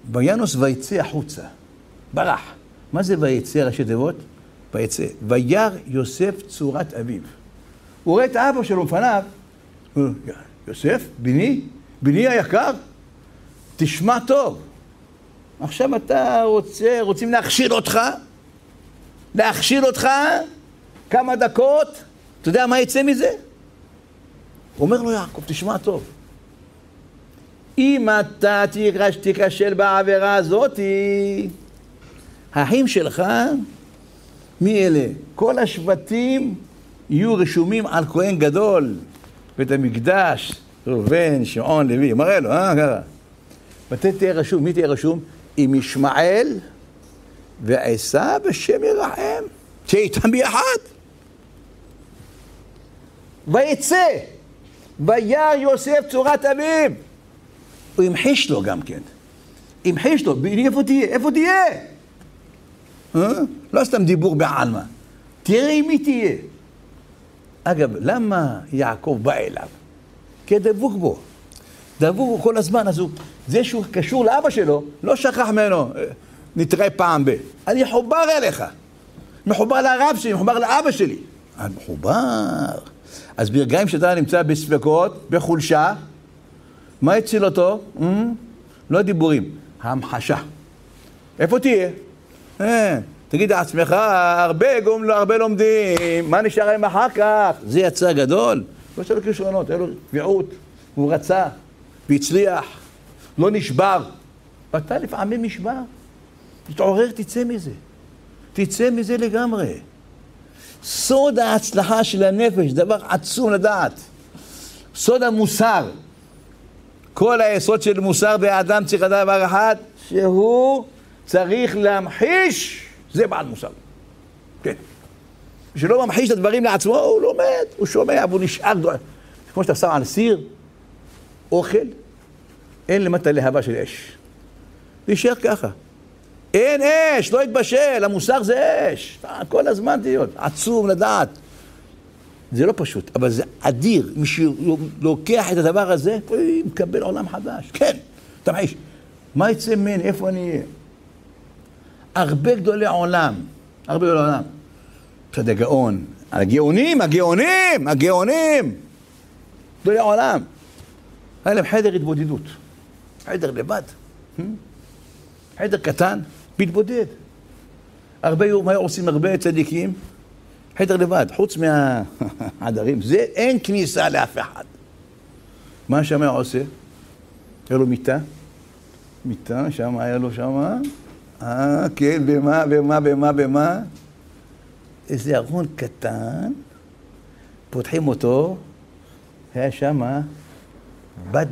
וינוס ויצא החוצה, ברח. מה זה ויצא ראשי תיבות? ויצא. וירא יוסף צורת אביו. הוא רואה את האבא שלו לפניו, יוסף, בני היקר, תשמע טוב. עכשיו אתה רוצים להכשיל אותך כמה דקות, אתה יודע מה יצא מזה? אומר לו יעקב, תשמע טוב. אם אתה תיכשל בעבירה הזאת, האחים שלך, מי אלה? כל השבטים יהיו רשומים על כהן גדול, בית המקדש, ראובן, שמעון, לוי, מראה לו, ככה. ואתה תהיה רשום, מי תהיה רשום? עם ישמעאל ועשיו בשם ירחם, תהיה איתם ביחד. ויצא, וירא יוסף צורת אביו. הוא המחיש לו גם כן. המחיש לו, איפה תהיה? לא סתם דיבור בעלמא. תראה עם מי תהיה. אגב, למה יעקב בא אליו? כי דבוק בו. דבוק בו כל הזמן. אז זה שהוא קשור לאבא שלו, לא שכח ממנו, נתראה פעם ב. אני מחובר אליך. מחובר לרב שלי, מחובר לאבא שלי. מחובר. אז ברגעים שאתה נמצא בספקות, בחולשה, מה הציל אותו? לא דיבורים, המחשה. איפה תהיה? תגיד לעצמך, הרבה לומדים, מה נשאר להם אחר כך? זה יצא גדול. לא יש לו כישרונות, היה לו קביעות, הוא רצה, והצליח, לא נשבר. ואתה לפעמים נשבר. תתעורר, תצא מזה לגמרי. סוד ההצלחה של הנפש, דבר עצום לדעת. סוד המוסר. כל היסוד של מוסר באדם צריך לדעת דבר אחד, שהוא צריך להמחיש, זה בעל מוסר. כן. שלא ממחיש את הדברים לעצמו, הוא לומד, הוא שומע, והוא נשאר דואר. כמו שאתה שם על סיר, אוכל, אין למטה להבה של אש. נשאר ככה. אין אש, לא יתבשל, המוסר זה אש. כל הזמן תהיות, עצום לדעת. זה לא פשוט, אבל זה אדיר. מי שלוקח את הדבר הזה, הוא מקבל עולם חדש. כן, תמחיש. מה יצא ממני? איפה אני אהיה? הרבה גדולי עולם. אתה יודע, גאון. הגאונים. גדולי עולם. היה להם חדר התבודדות. חדר לבד. חדר קטן, מתבודד. הרבה יום היו עושים הרבה צדיקים. חדר לבד, חוץ מהחדרים. זה אין כניסה לאף אחד. מה שם היה עושה? היה לו מיטה, שם היה לו שם. כן, במה? איזה ארון קטן, פותחים אותו, היה שם בד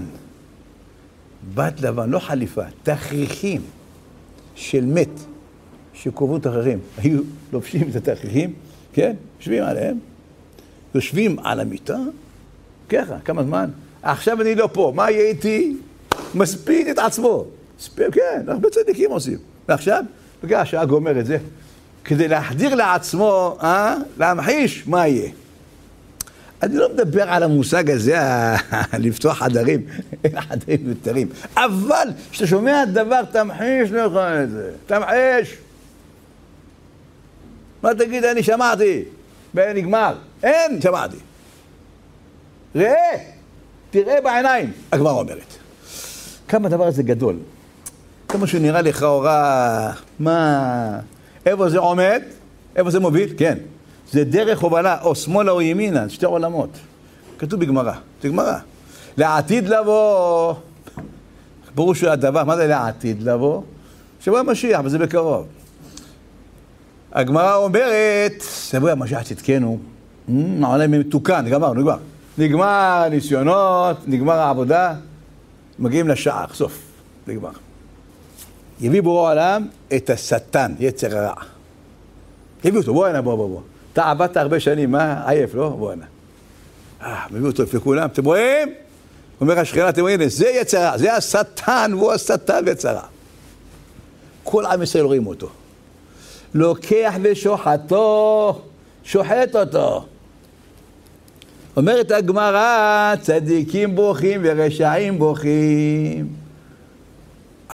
לבן, לא חליפה, תכריכים של מת, שקובעו תכריכים. היו לובשים את התכריכים, כן? יושבים עליהם, יושבים על המיטה, ככה, כמה זמן. עכשיו אני לא פה, מה יהיה איתי? מספיד את עצמו. כן, הרבה צדיקים עושים. ועכשיו, בגלל שהאג אומר את זה, כדי להחדיר לעצמו, להמחיש מה יהיה. אני לא מדבר על המושג הזה, לפתוח חדרים, אין חדרים יותר. אבל כשאתה שומע דבר, תמחיש לך את זה. תמחיש. מה תגיד, אני שמעתי, ונגמר. אין, שמעתי. תראה בעיניים, הגמרא אומרת. כמה הדבר הזה גדול. כמה שהוא נראה לך אורה, מה, איפה זה עומד? איפה זה מוביל? כן. זה דרך הובלה, או שמאלה או ימינה, שתי עולמות. כתוב בגמרא, זה גמרא. לעתיד לבוא, ברור שהוא הדבר, מה זה לעתיד לבוא? שבוע המשיח, וזה בקרוב. הגמרא אומרת, שבוע המשיח צדקנו, העולם מתוקן, נגמר הניסיונות, נגמר העבודה, מגיעים לשעה, סוף, נגמר. יביא בורא העולם את השטן, יצר הרע. יביא אותו, בוא הנה, בוא. אתה עבדת הרבה שנים, מה? עייף, לא? בוא הנה. מביא אותו לפני כולם, אתם רואים? אומר השכנה, אתם רואים, זה יצר הרע, זה השטן, והוא השטן ויצר הרע. כל עם ישראל רואים אותו. לוקח ושוחטו, שוחט אותו. אומרת הגמרא, צדיקים בוכים ורשעים בוכים.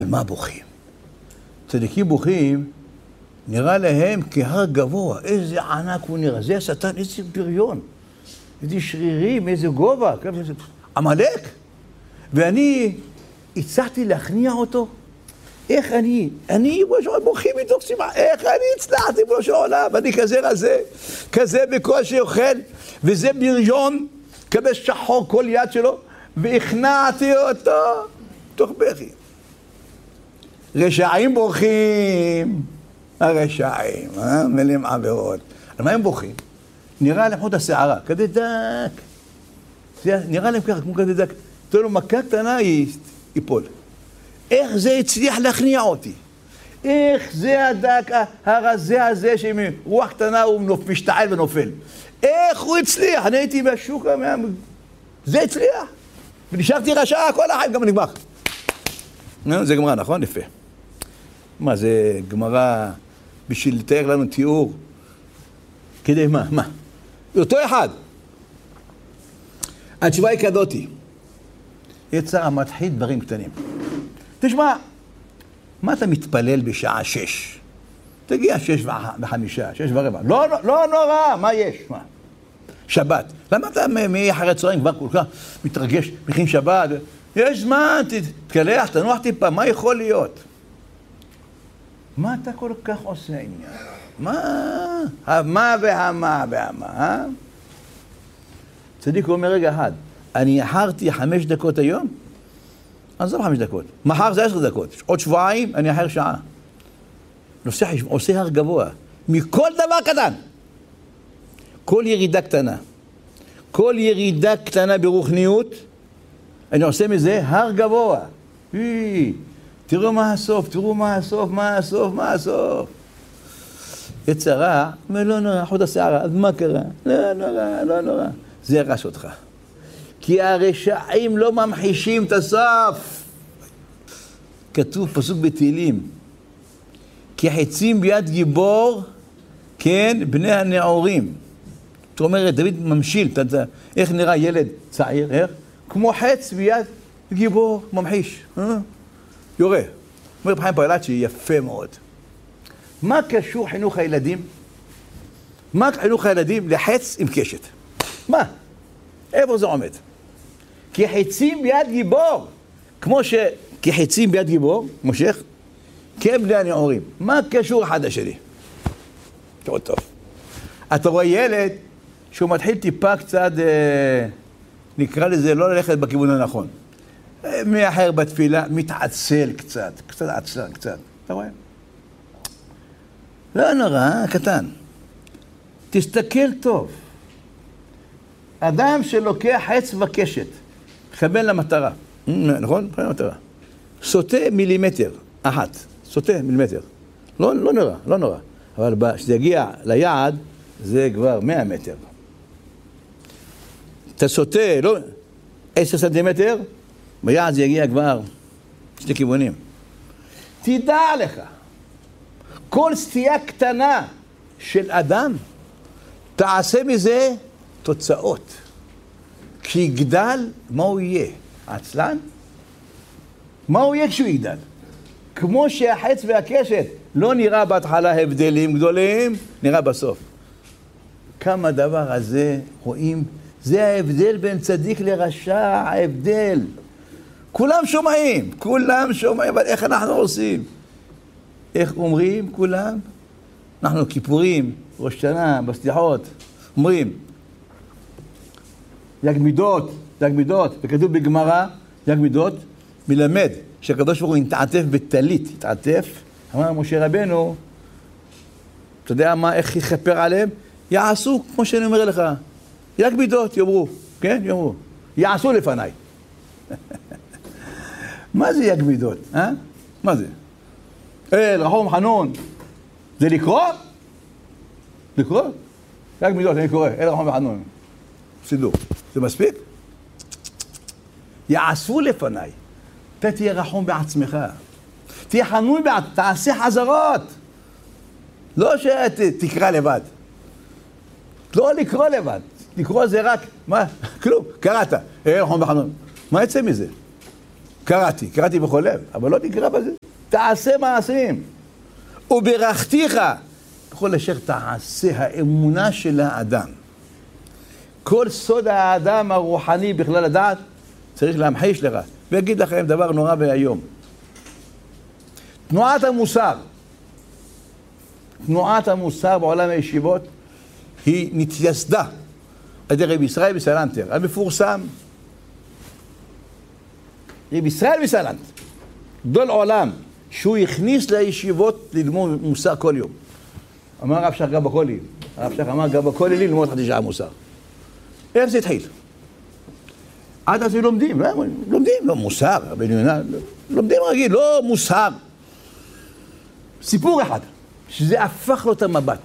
מה בוכים? צדיקים בוכים, נראה להם כהר גבוה, איזה ענק הוא נראה, זה השטן, איזה בריון, איזה שרירים, איזה גובה, עמלק. ואני הצלחתי להכניע אותו. איך אני בוכים מתוך סימן, איך אני הצלחתי בראש העולם, אני כזה רזה, כזה בקושי אוכל, וזה בריון, כזה שחור כל יד שלו, והכנעתי אותו תוך בכי. רשעים בוכים, הרשעים, מילים עבירות. על מה הם בוכים? נראה להם חוט השערה, כזה דק. נראה להם ככה, כמו כזה דק. תראו לו מכה קטנה, ייפול. איך זה הצליח להכניע אותי? איך זה הדק הרזה הזה שמרוח קטנה הוא משתעל ונופל? איך הוא הצליח? אני הייתי בשוק, זה הצליח. ונשארתי רשע כל החיים, גם נגמר. זה גמרא, נכון? יפה. מה, זה גמרא בשביל לתאר לנו תיאור? כדי מה? מה? אותו אחד. התשובה היא כזאתי. יצר המתחיל דברים קטנים. תשמע, מה אתה מתפלל בשעה 6? תגיע 6:05, 6:15. לא נורא, מה יש? מה? שבת. למה אתה מאחרי צהריים כבר כל כך מתרגש, מכין שבת? יש זמן, תתקלח, תנוח טיפה, מה יכול להיות? מה אתה כל כך עושה עניין? מה והמה? צדיק אומר רגע אחד, אני אחרתי 5 דקות היום? אז זה 5 דקות. מחר זה 10 דקות. עוד שבועיים אני אחר שעה. עושה הר גבוה. מכל דבר קטן. כל ירידה קטנה. כל ירידה קטנה ברוחניות, אני עושה מזה הר גבוה. תראו מה הסוף. יצרה, ולא נורא, חוד השערה, אז מה קרה? לא נורא. זה ירש אותך. כי הרשעים לא ממחישים את הסוף. כתוב פסוק בתהילים, כי חצים ביד גיבור, כן, בני הנעורים. זאת אומרת, דוד ממשיל, איך נראה ילד צעיר, איך? כמו חץ ביד גיבור, ממחיש. יורה. אומר בחיים פרלצ'י, יפה מאוד. מה קשור חינוך הילדים? מה חינוך הילדים לחץ עם קשת? מה? איפה זה עומד? כי חצים ביד גיבור, כי חצים ביד גיבור, מושך, כן בני הנעורים. מה קשור אחד לשני? תראו טוב. אתה רואה ילד שהוא מתחיל טיפה קצת, נקרא לזה, לא ללכת בכיוון הנכון. מאחר בתפילה, מתעצל קצת עצר קצת. אתה רואה? לא נורא, קטן. תסתכל טוב. אדם שלוקח חץ וקשת, מכוון למטרה, נכון? מכוון למטרה. סוטה מילימטר, אחת. סוטה מילימטר. לא נורא. אבל כשזה יגיע ליעד, זה כבר 100 מטר. אתה סוטה, לא 10 סנטימטר, ביעד זה יגיע כבר 2 כיוונים. תדע לך, כל סטייה קטנה של אדם, תעשה מזה תוצאות. כשיגדל, מה הוא יהיה? עצלן? מה הוא יהיה כשהוא יגדל? כמו שהחץ והקשת לא נראה בהתחלה הבדלים גדולים, נראה בסוף. כמה הדבר הזה רואים? זה ההבדל בין צדיק לרשע, ההבדל. כולם שומעים, אבל איך אנחנו עושים? איך אומרים כולם? אנחנו כיפורים, ראש שנה, בסליחות, אומרים, יג מידות, וכתוב בגמרא, יג מידות, מלמד שהקדוש ברוך הוא התעטף בטלית, אמר משה רבנו, אתה יודע מה, איך יכפר עליהם? יעשו, כמו שאני אומר לך, יג מידות, יאמרו, כן? יאמרו, יעשו לפניי. מה זה יג מידות? מה זה? רחום חנון, זה לקרוא? יג מידות, אני קורא, רחום וחנון. סידור. זה מספיק? יעשו לפניי. אתה תהיה רחום בעצמך. תהיה חנון בעצמך, תעשה חזרות. לא שתקרא לבד. לא לקרוא לבד. לקרוא זה רק, מה? כלום, קראת. רחום וחנון. מה יצא מזה? קראתי בכל לב, אבל לא תקרא בזה. תעשה מעשים. וברכתיך, בכל אשר תעשה האמונה של האדם. כל סוד האדם הרוחני בכלל הדעת צריך להמחיש לך. ויגיד לכם דבר נורא והיום. תנועת המוסר בעולם הישיבות היא נתייסדה על ידי רבי ישראל מסלנטר, המפורסם. רבי ישראל מסלנטר, גדול עולם, שהוא הכניס לישיבות ללמוד מוסר כל יום. אמר הרב שך גבא קולי, הרב שך אמר גבא קולי ללמוד חצי שעה מוסר. איך זה התחיל? עד אז לומדים, לא מוסר, לומדים רגיל, לא מוסר. סיפור אחד, שזה הפך לו את המבט.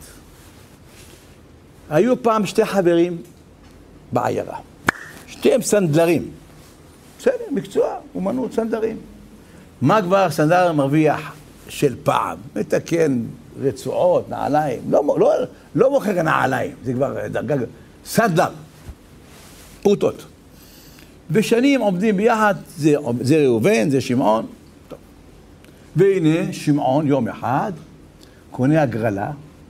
היו פעם שתי חברים בעיירה, שתיהם סנדלרים. בסדר, מקצוע, אומנות, סנדלרים. מה כבר סנדלר מרוויח של פעם? מתקן רצועות, נעליים, לא מוכר נעליים, זה כבר דרגה, סנדלר, פרוטות. ושנים עובדים ביחד, זה ראובן, זה שמעון. טוב. והנה שמעון יום אחד קונה הגרלה,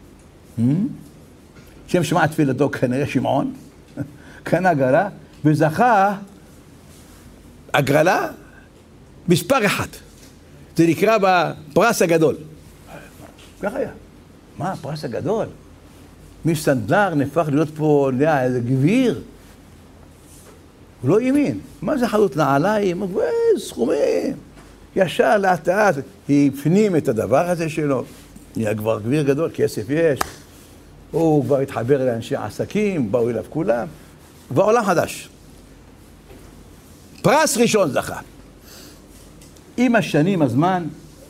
שם שמע תפילתו כנראה שמעון, קנה הגרלה וזכה הגרלה מספר אחד. זה נקרא בפרס הגדול. כך היה. מה הפרס הגדול? מסנדלר נפח להיות פה איזה גביר. הוא לא ימין. מה זה חלות נעליים? סכומים. ישר לאט לאט הפנים את הדבר הזה שלו. נהיה כבר גביר גדול, כסף יש. הוא כבר התחבר לאנשי עסקים, באו אליו כולם. כבר עולם חדש. פרס ראשון זכה. עם השנים, הזמן,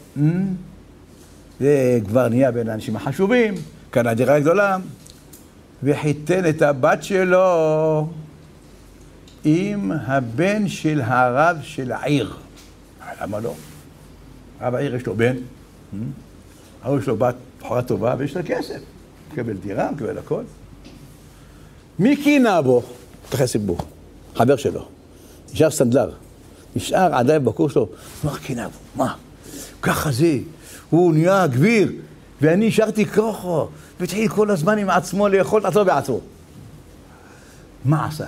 זה כבר נהיה בין האנשים החשובים, קנה דירה גדולה, וחיתן את הבת שלו עם הבן של הרב של העיר. למה לא? הרב העיר יש לו בן, הרב יש לו בת בחורה טובה ויש לה כסף. מקבל דירה, מקבל הכל. מי קינה בו? תחי סיפור, חבר שלו. נשאר סנדלר. נשאר עדיין בקור שלו. מה קינה בו? מה? ככה זה. הוא נהיה גביר. ואני נשארתי ככה. והתחיל כל הזמן עם עצמו לאכול את עצמו בעצמו. מה עשה?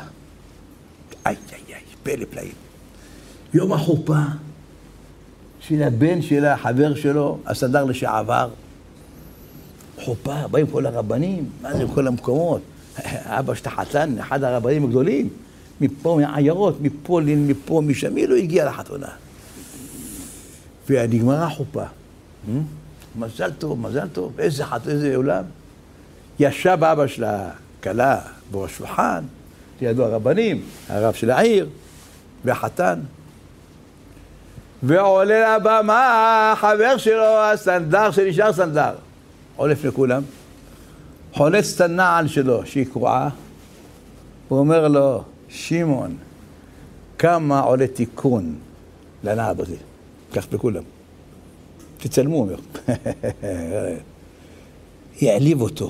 פלא פלאים. יום החופה של הבן של החבר שלו, הסנדלר לשעבר. חופה, באים כל הרבנים, מה זה כל המקומות? אבא שתחתן, אחד הרבנים הגדולים, מפה מעיירות, מפולין, מפה, משם, מי לא הגיע לחתונה. ונגמרה חופה. מזל טוב, איזה עולם. ישב אבא של הכלה בראש שולחן, לידו הרבנים, הרב של העיר, והחתן. ועולה לבמה, החבר שלו, הסנדלר שנשאר סנדלר. עולה לפני כולם, חולץ את הנעל שלו שהיא קרועה, הוא אומר לו, שמעון, כמה עולה תיקון לנעל הזה? כך בכולם. תצלמו, אומר. יעליב אותו.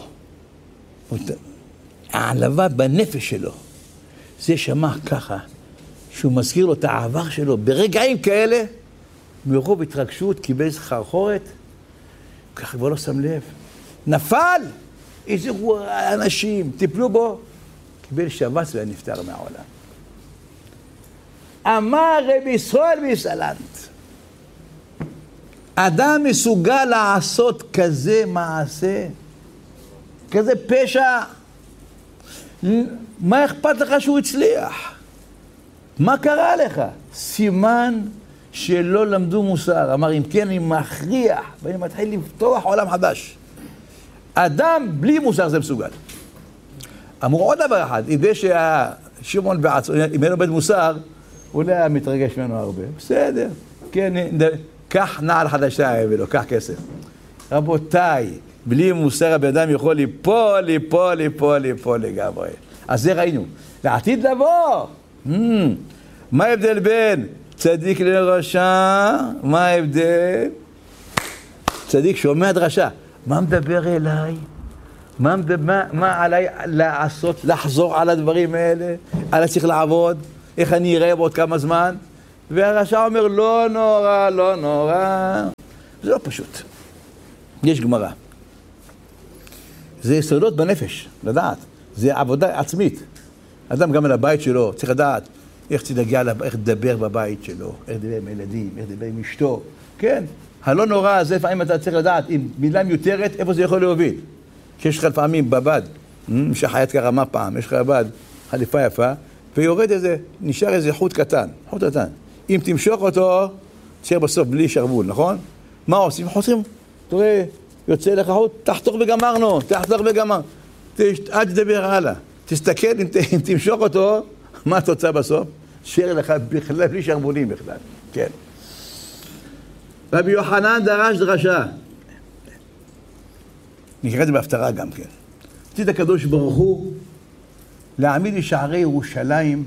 העלבה בנפש שלו. זה שמע ככה, שהוא מזכיר לו את העבר שלו. ברגעים כאלה, מרוב התרגשות, קיבל חרחורת, ככה כבר לא שם לב. נפל! איזה אנשים, טיפלו בו. קיבל שבץ ונפטר מהעולם. אמר רבי ישראל מסלנט, אדם מסוגל לעשות כזה מעשה, כזה פשע, מה אכפת לך שהוא הצליח? מה קרה לך? סימן שלא למדו מוסר. אמר, אם כן, אני מכריח, ואני מתחיל לפתוח עולם חדש. אדם בלי מוסר זה מסוגל. אמרו עוד דבר אחד, אם זה שהשמעון בעצמו, אם אין לו בית מוסר, אולי היה מתרגש ממנו הרבה. בסדר, כן, קח נעל חדשה ולא, קח כסף. רבותיי, בלי מוסר הבן אדם יכול ליפול לגמרי. אז זה ראינו. לעתיד לבוא. מה ההבדל בין צדיק לרשע? מה ההבדל? צדיק שומע דרשה. מה מדבר אליי? מה עליי לעשות? לחזור על הדברים האלה? עליי צריך לעבוד? איך אני אראה בעוד כמה זמן? והרשע אומר, לא נורא, לא נורא. זה לא פשוט. יש גמרא. זה יסודות בנפש, לדעת. זה עבודה עצמית. אדם גם על הבית שלו, צריך לדעת איך תדגיע, איך לדבר בבית שלו, איך לדבר עם ילדים, איך לדבר עם אשתו. כן, הלא נורא הזה, לפעמים אתה צריך לדעת, אם מילה מיותרת, איפה זה יכול להוביל. שיש לך לפעמים בבד, שחיית כרמה פעם, יש לך בבד, חליפה יפה, ויורד איזה, נשאר איזה חוט קטן, חוט קטן. אם תמשוך אותו, תשאר בסוף בלי שרבול, נכון? מה עושים? חותכים, תראה, יוצא לך חוט, תחתוך וגמרנו, תחתוך וגמר. אל תדבר הלאה. תסתכל, אם תמשוך אותו, מה התוצאה בסוף? תשאר לך בכלל, בלי שרבולים בכלל, כן. רבי יוחנן דרש דרשה. נקרא את זה בהפטרה גם כן. עתיד הקדוש ברוך הוא להעמיד לשערי ירושלים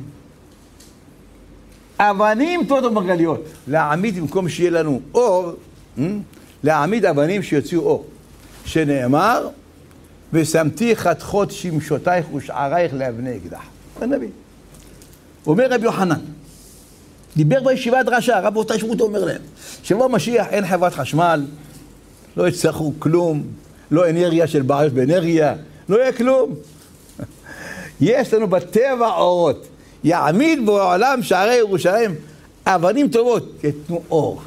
אבנים תות ומרגליות. להעמיד במקום שיהיה לנו אור, להעמיד אבנים שיוציאו אור. שנאמר, ושמתי חתכות שמשותייך ושערייך לאבני אקדח. זה נביא. אומר רבי יוחנן, דיבר בישיבה דרשה, רבותיי שמעו אותו אומר להם, שבוע משיח אין חברת חשמל, לא יצטרכו כלום, לא אנרגיה של בעיות באנרגיה, לא יהיה כלום. יש לנו בטבע אורות, יעמיד בעולם שערי ירושלים אבנים טובות, יתנו אור.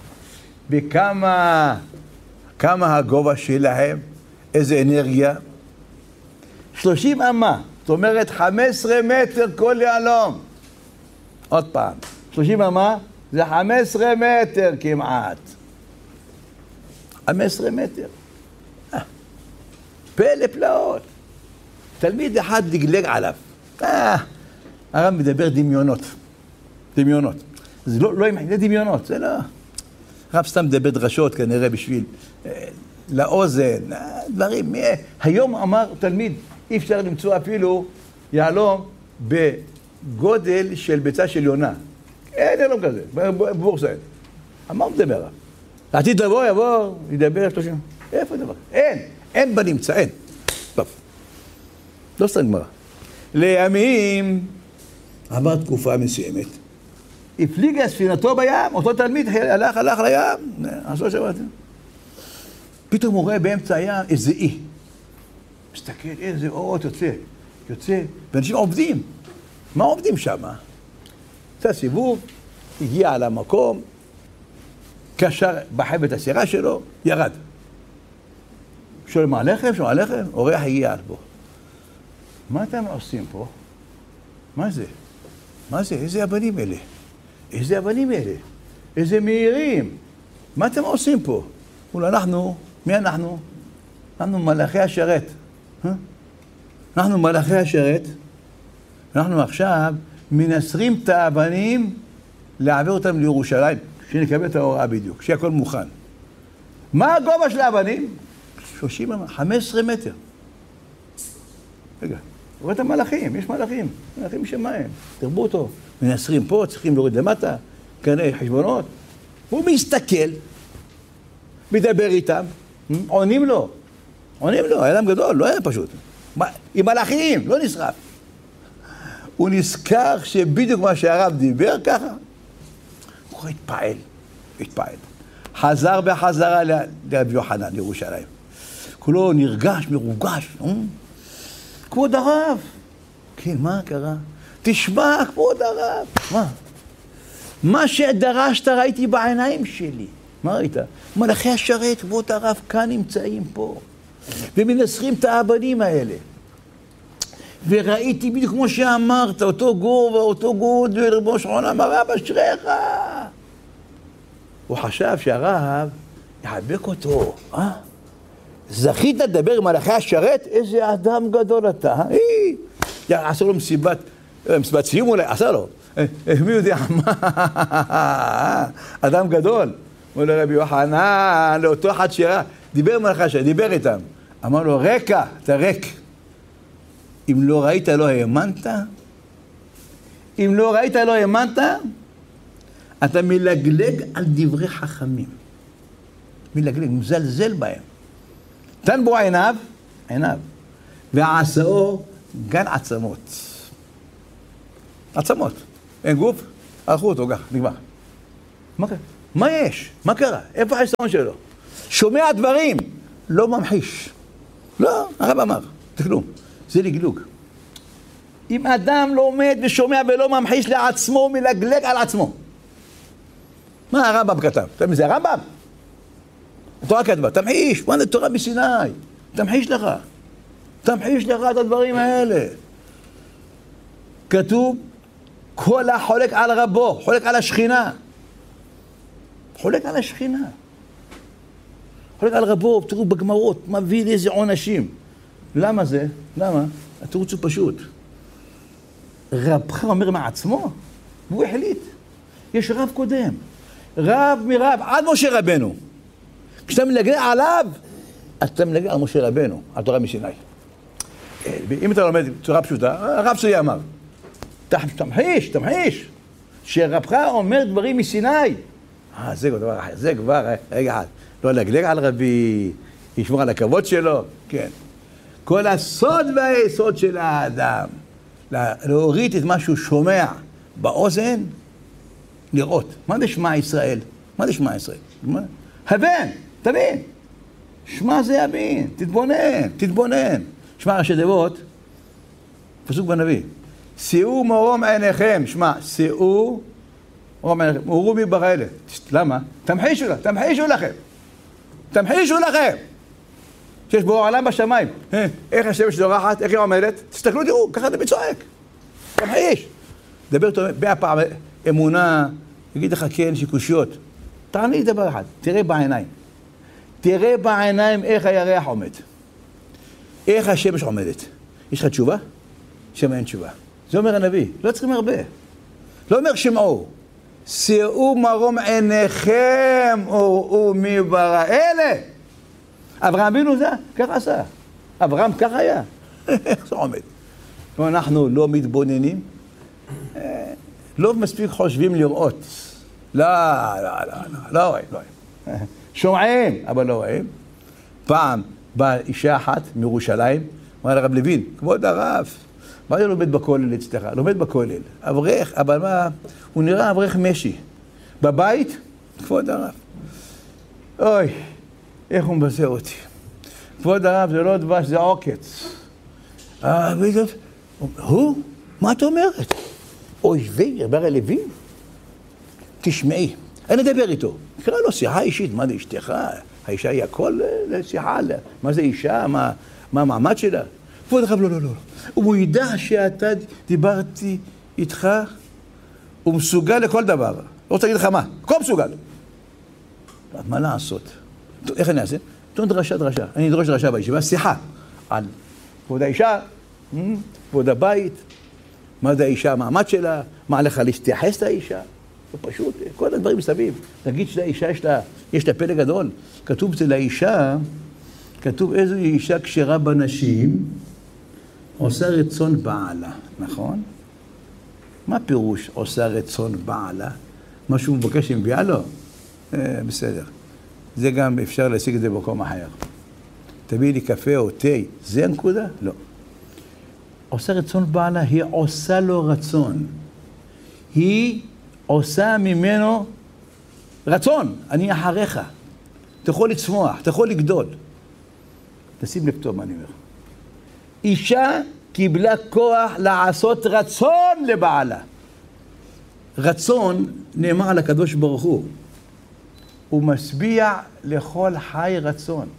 וכמה הגובה שלהם, איזה אנרגיה? 30 אמה, זאת אומרת 15 מטר כל יעלום. עוד פעם, 30 אמה זה 15 מטר כמעט. 15 מטר. פלא פלאות. תלמיד אחד דגלג עליו. הרב מדבר דמיונות. דמיונות. זה זה דמיונות, זה לא. הרב סתם מדבר דרשות כנראה בשביל לאוזן, דברים. היום אמר תלמיד, אי אפשר למצוא אפילו יעלום בגודל של ביצה של יונה. אין יעלום כזה, בבורסה אין. מה הוא מדבר? לעתיד לבוא, יבוא, ידבר 30. איפה דבר? אין בנמצא, אין. טוב. לא סתם גמרא. לימים, עבר תקופה מסוימת, הפליגה ספינתו בים, אותו תלמיד הלך לים, עשו שבאתי. פתאום הוא רואה באמצע הים איזה אי. מסתכל, איזה אורות יוצא, ואנשים עובדים. מה עובדים שם? עשה סיבוב, הגיע על המקום, קשר בחבת הסירה שלו, ירד. שואל מה הלחם? אורח הגיע עד בו. מה אתם עושים פה? מה זה? איזה אבנים אלה? איזה מהירים? מה אתם עושים פה? אנחנו, מי אנחנו? אנחנו מלאכי השרת. אנחנו מלאכי השרת. אנחנו עכשיו מנסרים את האבנים להעביר אותם לירושלים, שנקבל את ההוראה בדיוק, שיהיה הכל מוכן. מה הגובה של האבנים? 15 מטר. רגע, רואה את המלאכים, יש מלאכים שמיים. תרבו אותו, מנסרים פה, צריכים להוריד למטה, כנראה חשבונות. הוא מסתכל, מדבר איתם, עונים לו, היה אדם גדול, לא היה פשוט. עם מלאכים, לא נשרף. הוא נזכר שבדיוק מה שהרב דיבר ככה, הוא התפעל. חזר בחזרה לרבי יוחנן, לירושלים. כולו נרגש, מרוגש. כבוד הרב. כן, מה קרה? תשמע, כבוד הרב. מה שדרשת ראיתי בעיניים שלי. מה ראית? מלאכי השרת, כבוד הרב, כאן נמצאים פה. ומנסרים את האבנים האלה. וראיתי בדיוק כמו שאמרת, אותו גודל, רבו שעולם, הרב אשריך. הוא חשב שהרב יחבק אותו. זכית לדבר עם מלאכי השרת? איזה אדם גדול אתה. עשה לו מסיבת סיום אולי, עשה לו. מי יודע מה? אדם גדול. אמר לו רבי יוחנן, לאותו אחד שראה, דיבר עם מלאכי השרת, דיבר איתם. אמר לו, רקע, אתה ריק. אם לא ראית, לא האמנת? אם לא ראית, לא האמנת? אתה מלגלג על דברי חכמים. מלגלג, מזלזל בהם. תן בו עיניו, ועשאו גן עצמות. עצמות. אין גוף, הלכו אותו, ככה, נגמר. מה קרה? מה יש? מה קרה? איפה החיסרון שלו? שומע דברים, לא ממחיש. לא, הרב אמר, זה כלום. זה לגלוג. אם אדם לא עומד ושומע ולא ממחיש לעצמו, הוא מלגלג על עצמו. מה הרמב"ם כתב? אתה יודע מזה, הרמב"ם? התורה כתבה, תמחיש, מה זה תורה בסיני? תמחיש לך. תמחיש לך את הדברים האלה. כתוב, כל החולק על רבו, חולק על השכינה. חולק על השכינה. חולק על רבו, תראו בגמרות, מביא לאיזה עונשים. למה זה? למה? התירוץ הוא פשוט. רבך אומר מעצמו, והוא החליט. יש רב קודם. רב מרב, עד משה רבנו. כשאתה מלגלג עליו, אתה מלגלג על משה רבנו, על תורה מסיני. אם אתה לומד בצורה פשוטה, הרב שלי אמר, תמחיש, שרבך אומר דברים מסיני. זה כבר אחר, זה כבר, רגע אחד. לא לגלג על רבי, ישמור על הכבוד שלו, כן. כל הסוד והיסוד של האדם, להוריד את מה שהוא שומע באוזן, לראות. מה זה שמע ישראל? מה זה שמע ישראל? הבן, תבין. שמע זה יבין, תתבונן. שמע ראשי תיבות, פסוק בנביא. שאו מרום עיניכם, שמע, שאו מרום עיניכם, אורו מברא אלה. למה? תמחישו לכם. שיש בו עולם בשמיים. איך השמש זורחת, איך היא עומדת? תסתכלו, תראו, ככה זה מצועק. תמחיש. דבר איתו 100 פעם אמונה, יגיד לך כן, שיקושיות. תענה לי דבר אחד, תראה בעיניים איך הירח עומד. איך השמש עומדת. יש לך תשובה? שם אין תשובה. זה אומר הנביא, לא צריכים הרבה. לא אומר שמעו. שאו מרום עיניכם, אורו מברא אלה. אברהם אבינו זה, ככה עשה. אברהם ככה היה. איך זה עומד? אנחנו לא מתבוננים, לא מספיק חושבים לראות. לא רואים. שומעים, אבל לא רואים. פעם באה אישה אחת מירושלים, אמרה לרב לוין, כבוד הרב, מה זה לומד בכולל אצלך? לומד בכולל. אברך, אבל מה? הוא נראה אברך משי. בבית, כבוד הרב. אוי, איך הוא מבשר אותי. כבוד הרב, זה לא דבש, זה עוקץ. הוא? מה את אומרת? אוי, דבר אל לוין? תשמעי, אני אדבר איתו. קרא לו שיחה אישית, מה זה אשתך? האישה היא הכל לשיחה, מה זה אישה? מה המעמד שלה? כבוד הרב, לא. הוא ידע שאתה דיברתי איתך, הוא מסוגל לכל דבר. לא רוצה להגיד לך מה, הכל מסוגל. מה לעשות? איך אני אעשה? תון דרשה. אני אדרוש דרשה בישיבה, שיחה על כבוד האישה, כבוד הבית, מה זה האישה, המעמד שלה, מה עליך להתייחס לאישה. זה פשוט, כל הדברים מסביב. נגיד שלאישה יש לה פלא גדול. כתוב אצל האישה, כתוב איזו אישה כשרה בנשים, עושה רצון בעלה, נכון? מה פירוש עושה רצון בעלה? מה שהוא מבקש עם ביאה לו? בסדר. זה גם אפשר להשיג את זה במקום אחר. תביא לי קפה או תה, זה הנקודה? לא. עושה רצון בעלה, היא עושה לו רצון. היא עושה ממנו רצון. אני אחריך. אתה יכול לצמוח, אתה יכול לגדול. תשים לב טוב מה אני אומר. אישה קיבלה כוח לעשות רצון לבעלה. רצון נאמר על הקדוש ברוך הוא. הוא משביע לכל חי רצון.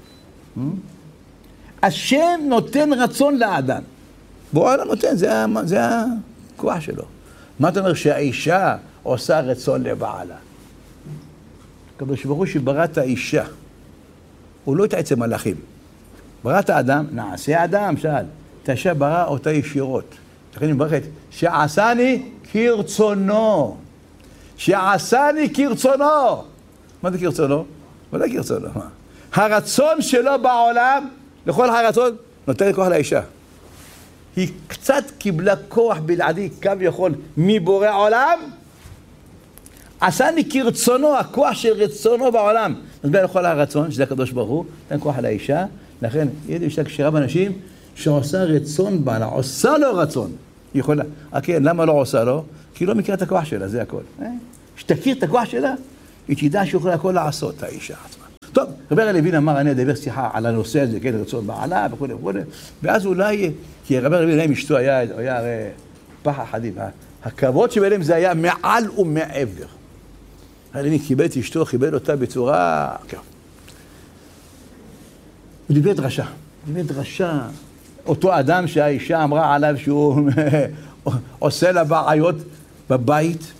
השם נותן רצון לאדם. בורא נותן, זה הכוח שלו. מה אתה אומר שהאישה עושה רצון לבעלה? הקדוש ברוך הוא שברא את האישה. הוא לא התעצם מלאכים. ברא את האדם, נעשה אדם, שאל. את האישה ברא אותה ישירות. לכן היא מברכת, שעשני כרצונו. שעשני כרצונו. מה זה כרצונו? מה זה כרצונו? הרצון שלו בעולם, לכל הרצון, נותן כוח לאישה. היא קצת קיבלה כוח בלעדי, כביכול, מבורא עולם. עשני כרצונו, הכוח של רצונו בעולם. נתבע לכל הרצון, שזה הקדוש ברוך הוא, נתן כוח לאישה. לכן, יש אישה כשרה בנשים שעושה רצון בעלה, עושה לו רצון. היא יכולה. כן, למה לא עושה לו? כי היא לא מכירה את הכוח שלה, זה הכל. שתכיר את הכוח שלה, היא תדע שיכולה הכל לעשות, האישה עצמה. טוב, רבי הלוין אמר, אני אדבר שיחה על הנושא הזה, כן, רצון בעלה וכו' וכו'. ואז אולי, כי רבי הלוין עם אשתו היה הרי פח אחדים. הכבוד שביניהם זה היה מעל ומעבר. הלוין קיבל את אשתו, קיבל אותה בצורה... הוא דיבר דרשה. אותו אדם שהאישה אמרה עליו שהוא עושה לה בעיות בבית,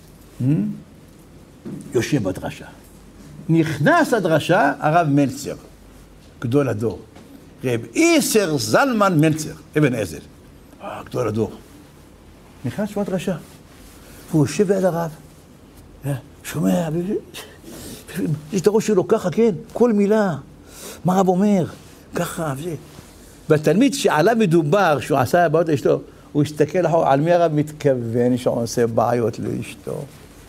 יושב בדרשה. נכנס לדרשה הרב מלצר, גדול הדור. רב איסר זלמן מלצר, אבן עזר. גדול הדור. נכנס בדרשה. והוא יושב ביד הרב. שומע, יש את הראש שלו ככה, כן, כל מילה. מה הרב אומר? ככה, וזה. והתלמיד שעליו מדובר, שהוא עשה בעיות לאשתו, הוא הסתכל אחור, על מי הרב מתכוון שהוא עושה בעיות לאשתו?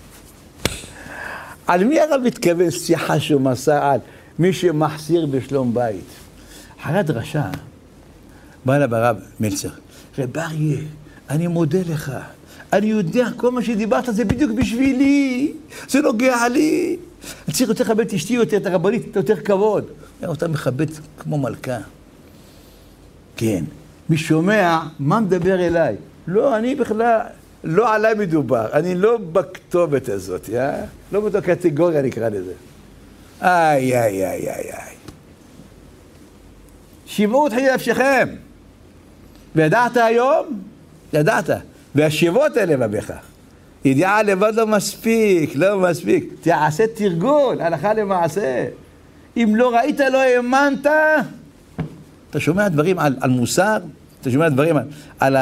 על מי הרב מתכוון שיחה שהוא מסע על מי שמחסיר בשלום בית? אחרי הדרשה, בא אליו הרב מלצר, רב אריה, אני מודה לך, אני יודע כל מה שדיברת זה בדיוק בשבילי, זה נוגע לי, אני צריך יותר לכבד את אשתי יותר, את הרבנית, יותר כבוד. אותה מכבד כמו מלכה. כן, מי שומע, מה מדבר אליי? לא, אני בכלל, לא עליי מדובר, אני לא בכתובת הזאת, לא באותה קטגוריה נקרא לזה. איי. שיבעו את חיי נפשכם. וידעת היום? ידעת. והשיבות אלה בך. ידיעה לבד לא מספיק. תעשה תרגול, הלכה למעשה. אם לא ראית, לא האמנת. אתה שומע דברים על מוסר, אתה שומע דברים על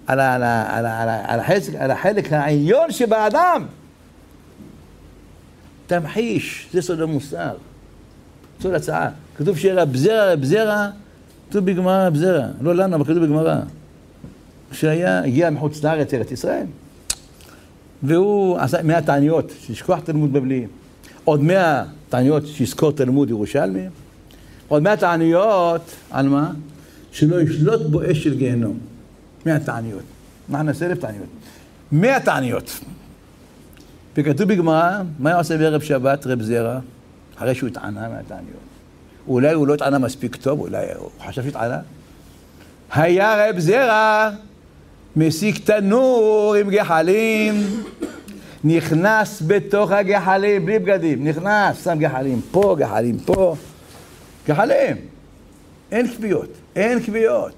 החלק העליון שבאדם. תמחיש, זה סוד המוסר. סוד הצעה. כתוב שרב זרע, כתוב בגמרא רב זרע. לא לנו, אבל כתוב בגמרא. הגיע מחוץ לארץ, ארץ ישראל. והוא עשה 100 תעניות, שישכוח תלמוד בבלי. עוד 100 תעניות שיזכור תלמוד ירושלמי. עוד 100 תעניות, על מה? שלא ישלוט בו אש של גיהנום. 100 תעניות. מה נעשה 1,000 תעניות? 100 תעניות. וכתוב בגמרא, מה הוא עושה בערב שבת, רב זרע? אחרי שהוא התענה 100 תעניות. אולי הוא לא התענה מספיק טוב, אולי הוא חשב שהתענה. היה רב זרע, מסיק תנור עם גחלים, נכנס בתוך הגחלים, בלי בגדים, נכנס, שם גחלים פה, גחלים פה, גחלים. אין כוויות.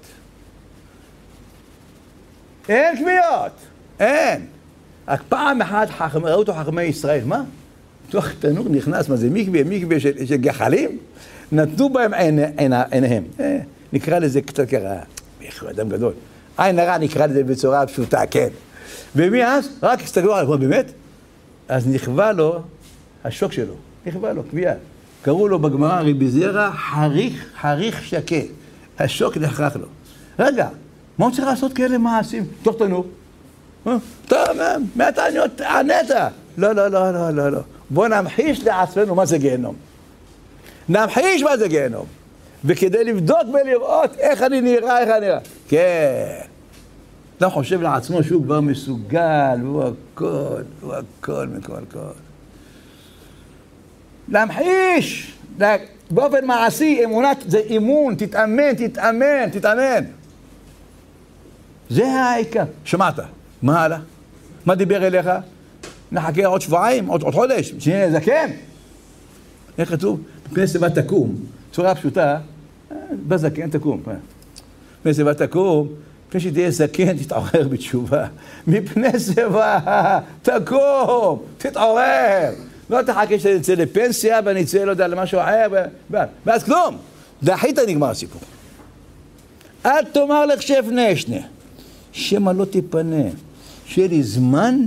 רק פעם אחת ראו אותו חכמי ישראל, מה? בתוך תנור נכנס, מה זה מקווה של גחלים? נתנו בהם עיניהם. נקרא לזה קצת ככה, הוא אדם גדול. עין הרע נקרא לזה בצורה פשוטה, כן. ומאז, רק הסתכלו עליו, באמת? אז נכווה לו השוק שלו, קביעה. קראו לו בגמרא רבי זרע חריך שקה. השוק נחרח לו. רגע, מה הוא צריך לעשות כאלה מעשים? תוך תנור. טוב, 100 תעניות, ענית. לא. בוא נמחיש לעצמנו מה זה גיהנום. וכדי לבדוק ולראות איך אני נראה. כן. אתה חושב לעצמו שהוא כבר מסוגל, הוא הכל מכל. להמחיש, באופן מעשי, אמונת, זה אימון, תתאמן. זה העיקר. שמעת, מה הלאה? מה דיבר אליך? נחכה עוד שבועיים, עוד חודש, שנהיה זקן. איך כתוב? מפני שיבה תקום. צורה פשוטה, בזקן תקום. מפני שיבה תקום, מפני שתהיה זקן, תתעורר בתשובה. מפני שיבה תקום, תתעורר. לא תחכה שנצא לפנסיה ונצא, לא יודע, למשהו אחר, ואז כלום. דחית נגמר הסיפור. אל תאמר לך שאפנה, שמה לא תיפנה. שיהיה לי זמן,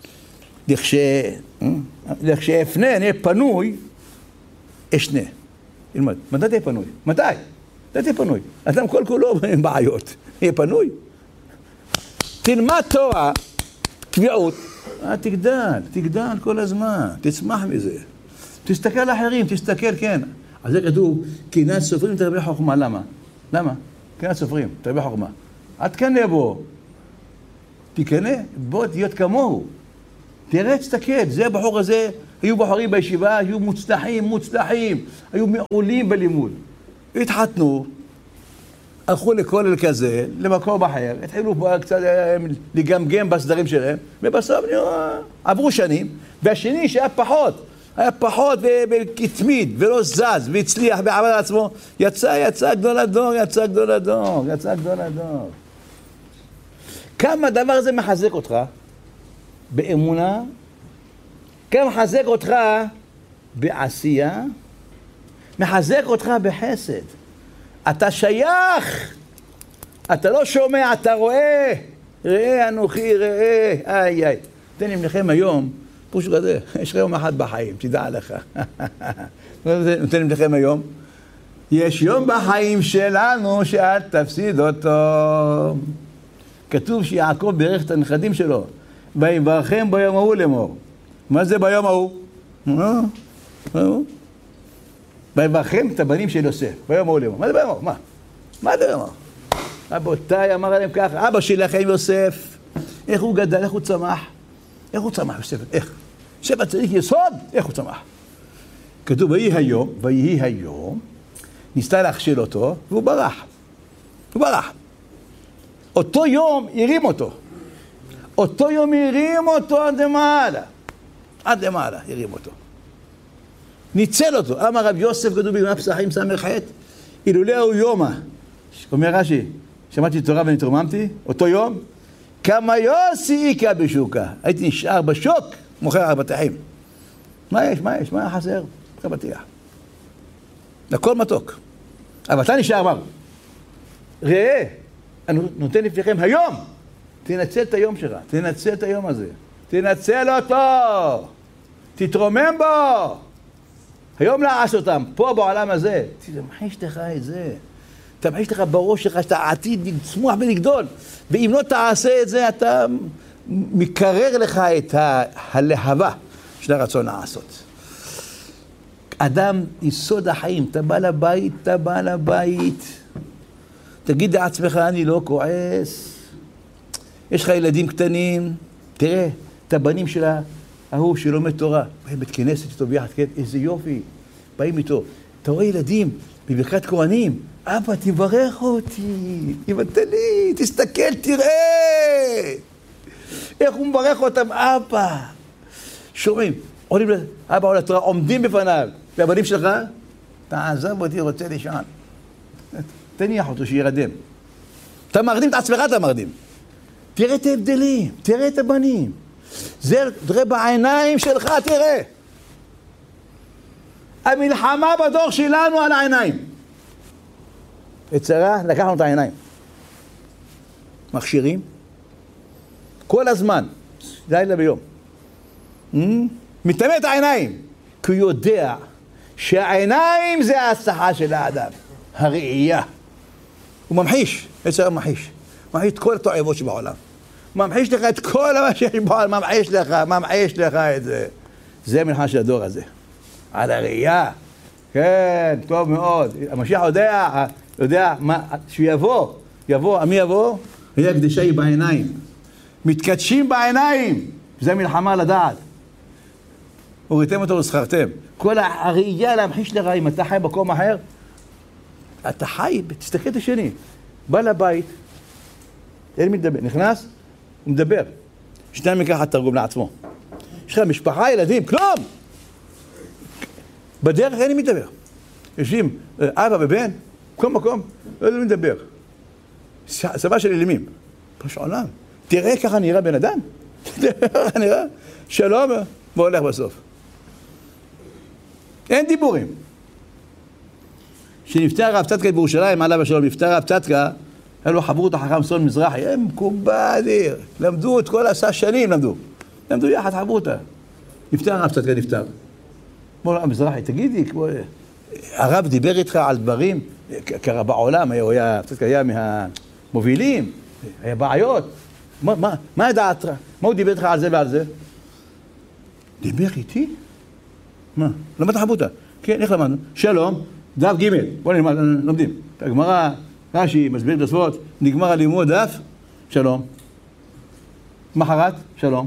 לכשאפנה, נהיה פנוי, אשנה. תלמד, מתי תהיה פנוי? מתי תהיה פנוי? אדם כל כולו עם בעיות. יהיה פנוי? תלמד תורה, קביעות. תגדל כל הזמן, תצמח מזה. תסתכל על אחרים, כן. אז זה כתוב, קנאת סופרים תרבה חוכמה. למה? קנאת סופרים תרבה חוכמה. עד כאן בו. תקנה, בוא תהיות כמוהו. תראה, תסתכל, זה הבחור הזה, היו בחורים בישיבה, היו מוצלחים, היו מעולים בלימוד. התחתנו, הלכו לכולל כזה, למקום אחר, התחילו קצת לגמגם בסדרים שלהם, ובסוף עברו שנים, והשני שהיה פחות וכתמיד ולא זז והצליח בעבד עצמו, יצא גדול הדור. כמה הדבר הזה מחזק אותך באמונה, כמה מחזק אותך בעשייה, מחזק אותך בחסד. אתה שייך, אתה לא שומע, אתה רואה, ראה אנוכי, ראה, איי. תן לי לכם היום, פושו כזה, יש לך יום אחד בחיים, תדע לך. נותן לי לכם היום, יש יום בחיים שלנו שאל תפסיד אותו. כתוב שיעקב בירך את הנכדים שלו, ויברכם ביום ההוא לאמור. מה זה ביום ההוא? ויברכם את הבנים של יוסף, ביום ההוא לאמור. מה זה ביום ההוא? מה זה ביום ההוא? רבותיי, אמר עליהם ככה, אבא שלכם יוסף, איך הוא גדל, איך הוא צמח? איך הוא צמח, יוסף? איך? יוסף צריך יסוד, איך הוא צמח? כתוב, ויהי היום, ניסתה להכשיל אותו, והוא ברח. אותו יום הרים אותו. עד למעלה הרים אותו. ניצל אותו. אמר רב יוסף, כתוב בימי הפסחים סמ"ח, אילולא הוא יומא. אומר רש"י, שמעתי תורה ונתרוממתי, אותו יום, כמה יוסי איכה בשוקה. הייתי נשאר בשוק, מוכר בטחים. מה יש? מה היה חסר? בטיח. הכל מתוק. אבל אתה נשאר, אמר, ראה, אני נותן לפניכם היום, תנצל את היום שלך, תנצל את היום הזה, תנצל אותו, תתרומם בו, היום לעש אותם, פה בעולם הזה, תמחיש לך את זה, תמחיש לך בראש שלך שאתה עתיד לצמוח ולגדול, ואם לא תעשה את זה, אתה מקרר לך את הלהבה של הרצון לעשות. אדם יסוד החיים, אתה בא לבית, תגיד לעצמך, אני לא כועס. יש לך ילדים קטנים, תראה, את הבנים שלה, ההוא שלומד תורה, באים בית כנסת איתו ביחד, איזה יופי, באים איתו. אתה רואה ילדים בברכת כהנים, אבא תברך אותי, תבטל לי, תסתכל, תראה. איך הוא מברך אותם, אבא. שומעים, עולים אבא עולה תורה, עומדים בפניו, והבנים שלך, תעזב אותי, רוצה לישון. תניח אותו שירדם. אתה מרדים את עצמך, אתה מרדים. תראה את ההבדלים, תראה את הבנים. זה תראה בעיניים שלך, תראה. המלחמה בדור שלנו על העיניים. יצרה, לקחנו את העיניים. מכשירים. כל הזמן, לילה ביום. מתאמן את העיניים. כי הוא יודע שהעיניים זה ההצלחה של האדם. הראייה. הוא ממחיש, יצר ממחיש את כל התועבות שבעולם. ממחיש לך את כל מה שיש בעולם, ממחיש לך את זה. זה מלחמה של הדור הזה. על הראייה. כן, טוב מאוד. המשיח יודע שיבוא, מי יבוא? היה קדשי בעיניים. מתקדשים בעיניים. זה מלחמה לדעת. הוריתם אותו וזכרתם. כל הראייה להמחיש לך, אם אתה חי במקום אחר, אתה חי, תסתכל את השני. בא לבית, אין מדבר, נכנס, הוא מדבר. שניים מכך תרגום לעצמו. יש לך משפחה, ילדים, כלום! בדרך אין מדבר. יושבים אבא ובן, כל מקום, לא מדבר. סבא של אלימים. פשוט עולם. תראה ככה נראה בן אדם. תראה ככה נראה. שלום, והולך בסוף. אין דיבורים. כשנפטר הרב צדקה בירושלים, עליו השלום, נפטר הרב צדקה, היה לו חברות החכם סון מזרחי, הם מקובלים, למדו את כל 10 שנים, למדו יחד חברותה. נפטר הרב צדקה, נפטר. אמר לו, מזרחי, תגידי, הרב דיבר איתך על דברים, קרה בעולם, צדקה היה מהמובילים, היה בעיות. מה ידעת? מה הוא דיבר איתך על זה ועל זה? דיבר איתי? מה? למדת חברותה. כן, איך למדנו? שלום. דף ג' בוא נלמד, לומדים. הגמרא, רש"י, מסביר תוספות, נגמר הלימוד דף, שלום. מחרת, שלום.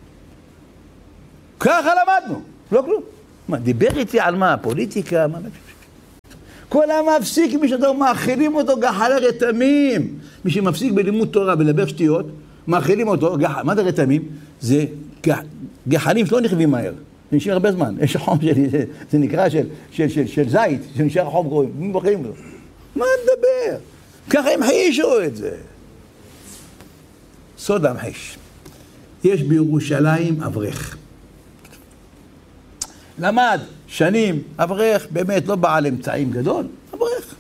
ככה למדנו, לא כלום. מה, דיבר איתי על מה? פוליטיקה? מה? כל המפסיק מי שאתה מאכילים אותו גחלי רתמים. מי שמפסיק בלימוד תורה ולדבר שטויות, מאכילים אותו, מה זה רתמים? זה גחלים שלא נכבים מהר. זה נשאר הרבה זמן. יש חום שלי, זה נקרא של זית, שנשאר חום גרועים. מי מאכילים אותו? מה נדבר? ככה הם חישו את זה. סוד המחיש. יש בירושלים אברך. למד שנים, אברך, באמת לא בעל אמצעים גדול, אברך.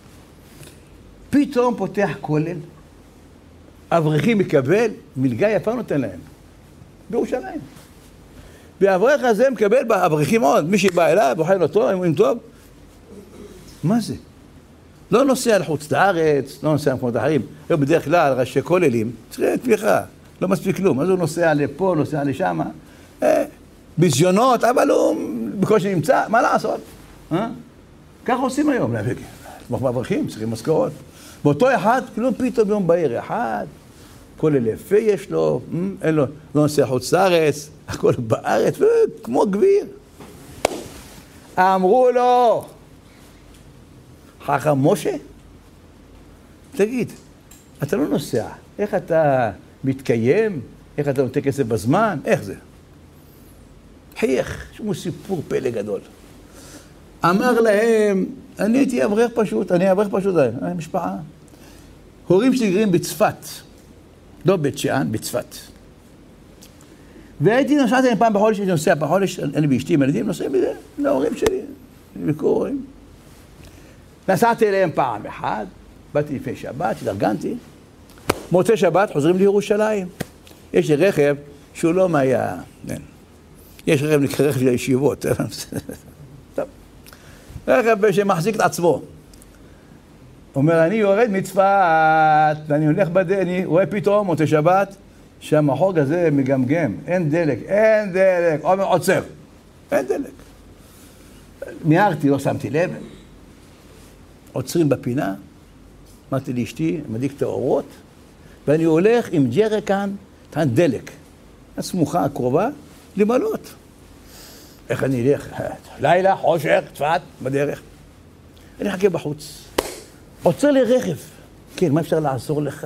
פתאום פותח כולל, אברכים מקבל, מלגה יפה נותן להם, בירושלים. והאברך הזה מקבל באברכים עוד, מי שבא אליו, בוחן אותו, אם הוא טוב. מה זה? לא נוסע לחוץ לארץ, לא נוסע למקומות אחרים. לא בדרך כלל, ראשי כוללים, צריכים תמיכה, לא מספיק כלום. אז הוא נוסע לפה, נוסע לשם. ביזיונות, אבל הוא בקושי נמצא, מה לעשות? ככה עושים היום, לתמוך באברכים, צריכים משכורות. באותו אחד, כלום פתאום יום בהיר אחד, כולל יפה יש לו, אין לו, לא נוסע חוץ לארץ, הכל בארץ, כמו גביר. אמרו לו, חכם משה, תגיד, אתה לא נוסע, איך אתה מתקיים? איך אתה נותן כסף בזמן? איך זה? חייך, שמו סיפור פלא גדול. אמר להם, אני הייתי אברך פשוט, אני משפחה. הורים שלי גרים בצפת, לא בית שאן, בצפת. והייתי נוסעתי להם פעם בחודש, הייתי נוסע בחודש, אני ואשתי עם ילדים, נוסעים בזה, להורים שלי, ביקורים. נסעתי אליהם פעם אחת, באתי לפני שבת, התארגנתי. מוצאי שבת חוזרים לירושלים. יש לי רכב שהוא לא מהיה, יש רכב נקרא רכב של הישיבות. טוב. רכב שמחזיק את עצמו. אומר, אני יורד מצפת, ואני הולך אני רואה פתאום, מוצאי שבת, שהמחוג הזה מגמגם, אין דלק, אומר, עוצר, אין דלק. מיהרתי, לא שמתי לב. עוצרים בפינה, אמרתי לאשתי, מדליק את האורות, ואני הולך עם ג'ריקן, דלק, הסמוכה הקרובה, למלות. איך אני אלך? לילה, חושך, צפת, בדרך. אני אחכה בחוץ. עוצר לי רכב. כן, מה אפשר לעזור לך?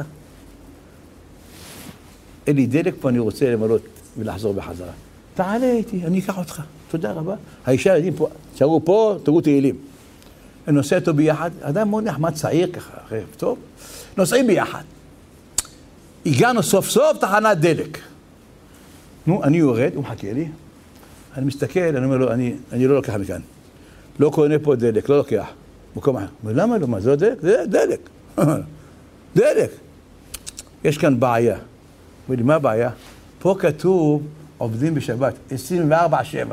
אין לי דלק פה, אני רוצה למלות ולחזור בחזרה. תעלה איתי, אני אקח אותך. תודה רבה. האישה ילדים פה, תשארו פה, תראו תהילים. אני נוסע איתו ביחד, אדם מאוד נחמד צעיר ככה, רכב טוב. נוסעים ביחד. הגענו סוף סוף תחנת דלק. נו, אני יורד, הוא מחכה לי. אני מסתכל, אני אומר לו, אני לא לוקח מכאן. לא קונה פה דלק, לא לוקח. מקום אחר. למה לא? מה, זה לא דלק? זה דלק. דלק. יש כאן בעיה. אומר לי, מה הבעיה? פה כתוב עובדים בשבת, 24/7.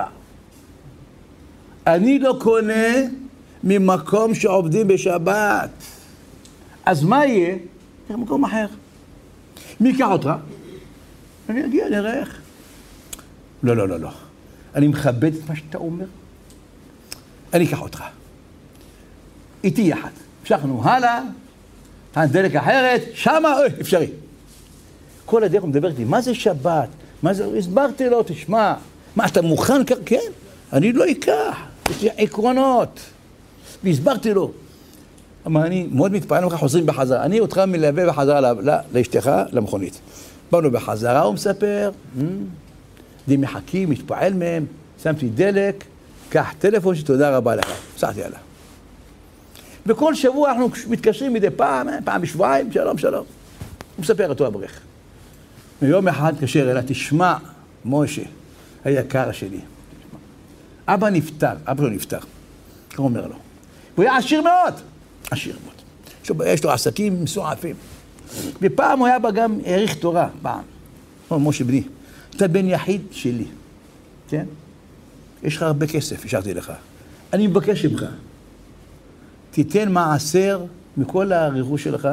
אני לא קונה ממקום שעובדים בשבת. אז מה יהיה? יש מקום אחר. מי ייקח אותך? אני אגיע, נראה איך. לא. אני מכבד את מה שאתה אומר. אני אקח אותך. איתי יחד. המשכנו הלאה, הדלק אחרת, שמה, אפשרי. כל הדרך הוא מדבר איתי, מה זה שבת? מה זה? הסברתי לו, תשמע. מה, אתה מוכן? כן, אני לא אקח. יש לי עקרונות. והסברתי לו. אבל אני מאוד מתפעל ממך, חוזרים בחזרה. אני אותך מלווה בחזרה לאשתך, למכונית. באנו בחזרה, הוא מספר, די מחכים, מתפעל מהם, שמתי דלק, קח טלפון שתודה רבה לך. סעתי עליו. וכל שבוע אנחנו מתקשרים מדי פעם בשבועיים, שלום. הוא מספר אותו אברך. ויום אחד קשר אליי, תשמע, משה, היקר שלי. אבא לא נפטר. הוא אומר לו. הוא היה עשיר מאוד. יש לו עסקים מסועפים. ופעם הוא היה בה גם העריך תורה, פעם. הוא משה בני, אתה בן יחיד שלי, כן? יש לך הרבה כסף, השארתי לך. אני מבקש ממך, תיתן מעשר מכל הרכוש שלך,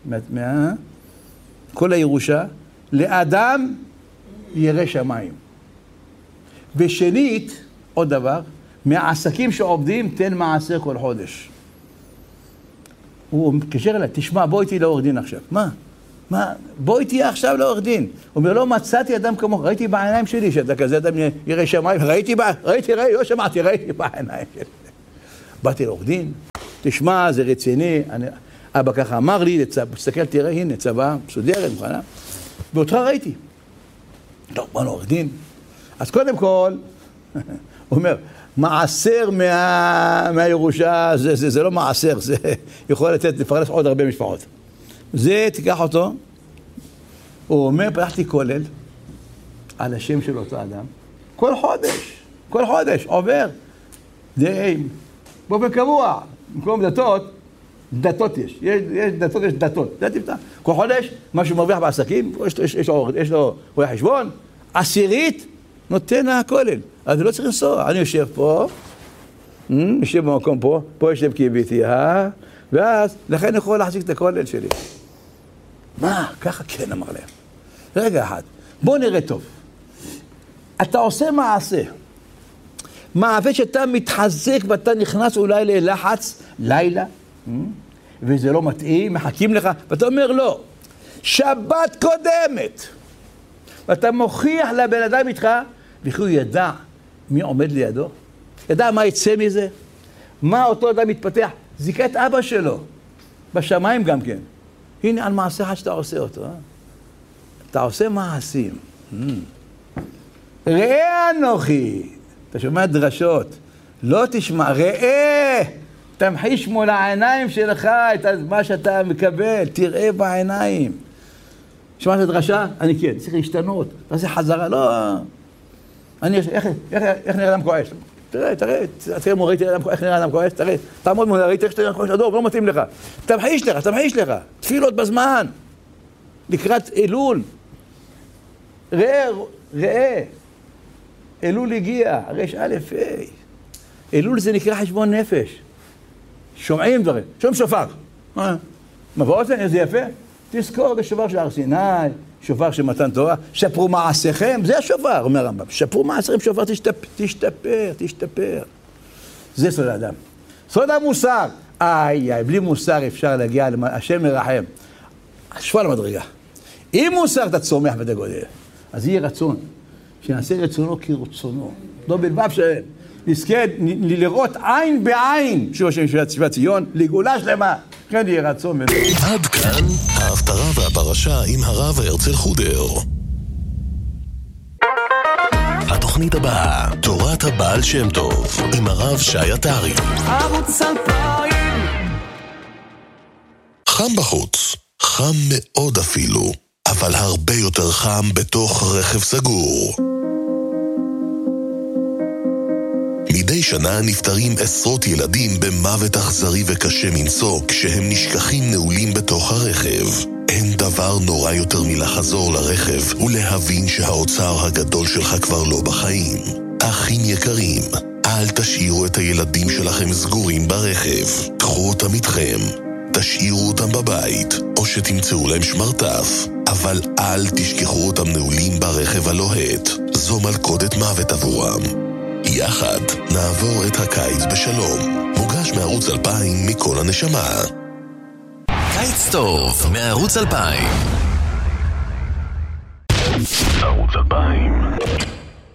כל הירושה, לאדם ירא שמיים. ושנית, עוד דבר, מהעסקים שעובדים, תן מעשר כל חודש. הוא מתקשר אליי, תשמע, בוא איתי לעורך דין עכשיו. מה? מה, בואי תהיה עכשיו לעורך דין. הוא אומר, לא מצאתי אדם כמוך, ראיתי בעיניים שלי, שאתה כזה אדם ירא שמיים, ראיתי, לא שמעתי, ראיתי בעיניים שלי. באתי לעורך דין, תשמע, זה רציני, אבא ככה אמר לי, תסתכל, תראה, הנה, צבא, מסודרת, מוכנה, ואותך ראיתי. טוב, בוא לעורך דין. אז קודם כל, הוא אומר, מעשר מהירושה, זה לא מעשר, זה יכול לפרנס עוד הרבה משפחות. זה, תיקח אותו, הוא אומר, פתחתי כולל על השם של אותו אדם, כל חודש, עובר, באופן קבוע, במקום דתות יש דתות, זה תפתח. כל חודש, מה שהוא מרוויח בעסקים, יש לו רואה חשבון, 10 נותן הכולל, אז לא צריך לנסוע, אני יושב פה, יושב במקום פה יושב קיביתי, ואז לכן יכול להחזיק את הכולל שלי. מה? ככה כן אמר להם. רגע אחד, בוא נראה טוב. אתה עושה מעשה שאתה מתחזק ואתה נכנס אולי ללחץ לילה, וזה לא מתאים, מחכים לך, ואתה אומר לא, שבת קודמת, ואתה מוכיח לבן אדם איתך, וכי הוא ידע מי עומד לידו, ידע מה יצא מזה, מה אותו אדם מתפתח, זיקה את אבא שלו, בשמיים גם כן. הנה על מעשה אחד שאתה עושה אותו, אתה עושה מעשים. ראה אנוכי, אתה שומע דרשות, לא תשמע, ראה, תמחיש מול העיניים שלך את מה שאתה מקבל, תראה בעיניים. שמעת דרשה? אני כן, צריך להשתנות, תעשה חזרה, לא... איך נראה אדם כועס? תראה מורה, איך נראה אדם כועס, תראה, תעמוד מול, ראיתי איך אדם כועס, אדום, לא מתאים לך. תמחיש לך, תפילות בזמן, לקראת אלול. ראה, אלול הגיע, רש א' ה'. אלול זה נקרא חשבון נפש. שומעים דברים, שומעים שופר. מבואות להם, איזה יפה. תזכור, זה שופר של הר סיני, שופר של מתן תורה. שפרו מעשיכם, זה השופר, אומר הרמב"ם. שפרו מעשיכם, שופר, תשתפר. זה סוד האדם. סוד המוסר. בלי מוסר אפשר להגיע, השם מרחם. שפר למדרגה. אם מוסר אתה צומח ואתה גודל, אז יהיה רצון. שנעשה רצונו כרצונו. לא בלבב שלהם. נזכה לראות עין בעין, שוב השם של שיבת ציון, לגאולה שלמה. כן יהיה רצון. עד כאן ההפטרה והפרשה עם הרב הרצל חודר. התוכנית הבאה, תורת הבעל שם טוב, עם הרב שי עטרי. ערוץ 2000. חם בחוץ, חם מאוד אפילו, אבל הרבה יותר חם בתוך רכב סגור. מדי שנה נפטרים עשרות ילדים במוות אכזרי וקשה מנשוא כשהם נשכחים נעולים בתוך הרכב. אין דבר נורא יותר מלחזור לרכב ולהבין שהאוצר הגדול שלך כבר לא בחיים. אחים יקרים, אל תשאירו את הילדים שלכם סגורים ברכב. קחו אותם איתכם, תשאירו אותם בבית או שתמצאו להם שמרטף, אבל אל תשכחו אותם נעולים ברכב הלוהט. זו מלכודת מוות עבורם. יחד נעבור את הקיץ בשלום. מוגש מערוץ 2000 מכל הנשמה. קיץ טוב מערוץ 2000. ערוץ 2000.